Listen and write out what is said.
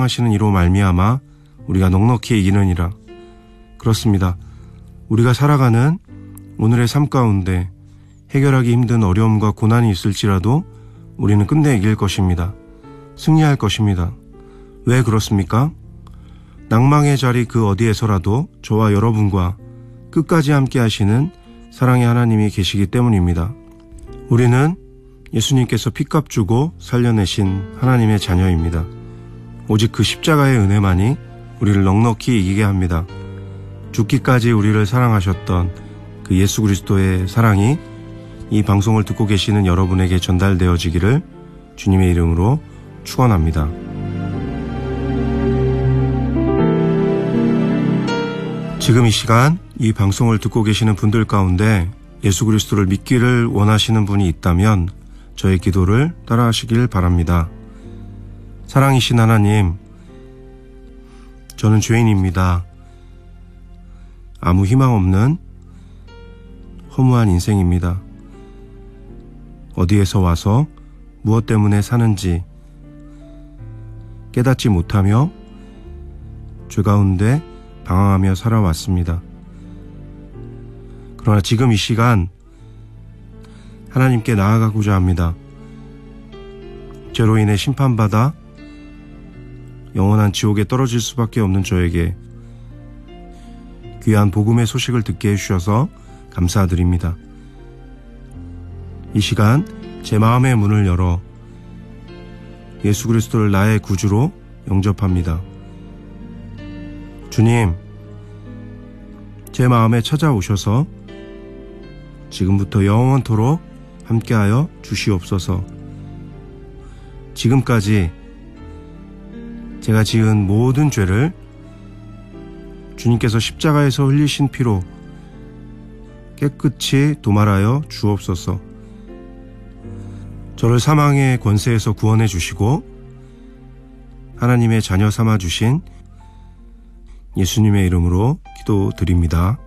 사랑하시는 이로 말미암아 우리가 넉넉히 이기느니라. 그렇습니다. 우리가 살아가는 오늘의 삶 가운데 해결하기 힘든 어려움과 고난이 있을지라도 우리는 끝내 이길 것입니다. 승리할 것입니다. 왜 그렇습니까? 낭망의 자리 그 어디에서라도 저와 여러분과 끝까지 함께 하시는 사랑의 하나님이 계시기 때문입니다. 우리는 예수님께서 피값 주고 살려내신 하나님의 자녀입니다. 오직 그 십자가의 은혜만이 우리를 넉넉히 이기게 합니다. 죽기까지 우리를 사랑하셨던 그 예수 그리스도의 사랑이 이 방송을 듣고 계시는 여러분에게 전달되어지기를 주님의 이름으로 축원합니다. 지금 이 시간 이 방송을 듣고 계시는 분들 가운데 예수 그리스도를 믿기를 원하시는 분이 있다면 저의 기도를 따라하시길 바랍니다. 사랑이신 하나님, 저는 죄인입니다. 아무 희망 없는 허무한 인생입니다. 어디에서 와서 무엇 때문에 사는지 깨닫지 못하며 죄 가운데 방황하며 살아왔습니다. 그러나 지금 이 시간 하나님께 나아가고자 합니다. 죄로 인해 심판받아 영원한 지옥에 떨어질 수밖에 없는 저에게 귀한 복음의 소식을 듣게 해주셔서 감사드립니다. 이 시간 제 마음의 문을 열어 예수 그리스도를 나의 구주로 영접합니다. 주님, 제 마음에 찾아오셔서 지금부터 영원토록 함께하여 주시옵소서. 지금까지 제가 지은 모든 죄를 주님께서 십자가에서 흘리신 피로 깨끗이 도말하여 주옵소서. 저를 사망의 권세에서 구원해 주시고 하나님의 자녀 삼아 주신 예수님의 이름으로 기도드립니다.